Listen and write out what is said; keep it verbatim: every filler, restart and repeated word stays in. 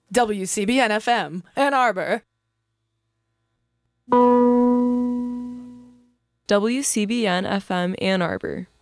W C B N F M, Ann Arbor. W C B N F M Ann Arbor.